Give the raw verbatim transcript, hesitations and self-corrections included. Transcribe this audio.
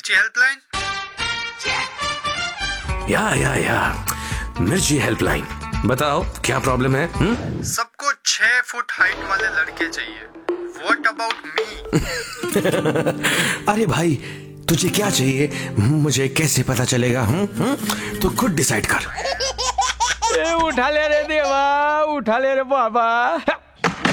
मिर्ची हेल्पलाइन। या या या मिर्ची हेल्पलाइन, बताओ क्या प्रॉब्लम है? हुँ? सबको छह फुट हाइट वाले लड़के चाहिए। What about me? अरे भाई तुझे क्या चाहिए मुझे कैसे पता चलेगा? हुँ? हुँ? तो खुद डिसाइड कर। ए उठा ले रे देवा, उठा ले रे बाबा।